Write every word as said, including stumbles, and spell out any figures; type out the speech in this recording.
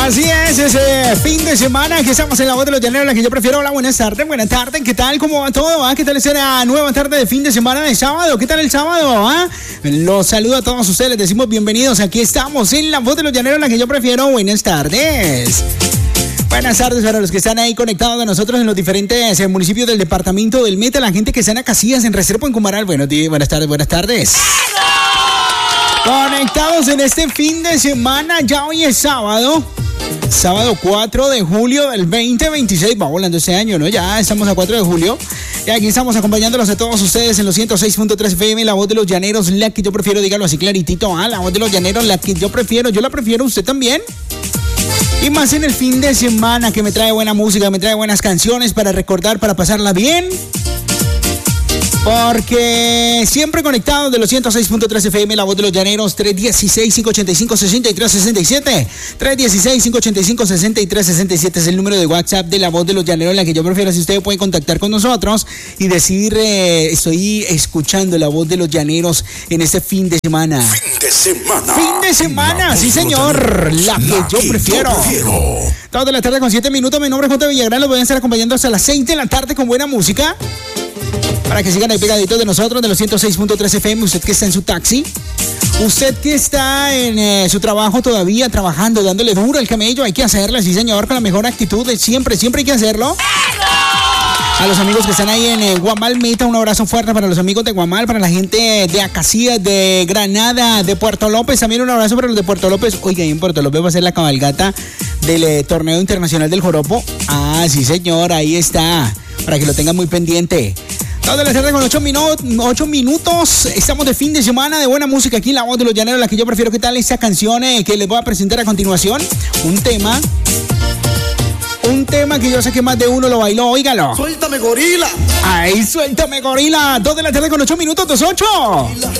Así es, ese fin de semana que estamos en la voz de los llaneros, la que yo prefiero. Hola, buenas tardes, buenas tardes, ¿qué tal? ¿Cómo va todo? ¿Ah? ¿Qué tal esa nueva tarde de fin de semana de sábado? ¿Qué tal el sábado? ¿Ah? Los saludo a todos ustedes, les decimos bienvenidos. Aquí estamos en la voz de los llaneros, la que yo prefiero. Buenas tardes. Buenas tardes para los que están ahí conectados a nosotros en los diferentes eh, municipios del departamento del Meta, la gente que está en Acacias, en Restrepo, en Cumaral. Buenos días, buenas tardes, buenas tardes. Conectados en este fin de semana, ya hoy es sábado. Sábado cuatro de julio del veinte veintiséis, va volando este año, ¿no? Ya estamos a cuatro de julio. Y aquí estamos acompañándolos a todos ustedes en los ciento seis punto tres F M, la voz de los llaneros, la que yo prefiero, dígalo así claritito, ah, la voz de los llaneros, la que yo prefiero, yo la prefiero, ¿usted también? Y más en el fin de semana, que me trae buena música, me trae buenas canciones para recordar, para pasarla bien. Porque siempre conectados de los ciento seis punto tres F M, la voz de los llaneros, tres uno seis, cinco ocho cinco, seis tres seis siete. tres uno seis, cinco ocho cinco, seis tres seis siete es el número de WhatsApp de la voz de los llaneros, la que yo prefiero. Si ustedes pueden contactar con nosotros y decir, eh, estoy escuchando la voz de los llaneros en este fin de semana. Fin de semana. Fin de semana, sí señor, la que yo prefiero. Todas de la tarde con siete minutos, mi nombre es J. Villagrán, los voy a estar acompañando hasta las seis de la tarde con buena música. Para que sigan ahí pegaditos de nosotros, de los ciento seis punto tres F M, usted que está en su taxi, usted que está en eh, su trabajo todavía, trabajando, dándole duro al camello, hay que hacerlo, sí señor, con la mejor actitud, de siempre, siempre hay que hacerlo. A los amigos que están ahí en eh, Guamal Meta, un abrazo fuerte para los amigos de Guamal, para la gente de Acacias, de Granada, de Puerto López, también un abrazo para los de Puerto López. Oiga, ahí en Puerto López va a ser la cabalgata del eh, torneo internacional del joropo. Ah, sí señor, ahí está, para que lo tengan muy pendiente. Dos de la tarde con ocho, minu- ocho minutos. Estamos de fin de semana de buena música aquí en la voz de los llaneros, la que yo prefiero. ¿Qué tal esta canción eh, que les voy a presentar a continuación? Un tema. Un tema que yo sé que más de uno lo bailó. Óigalo. Suéltame, gorila. Ay, suéltame, gorila. Dos de la tarde con ocho minutos, dos ocho.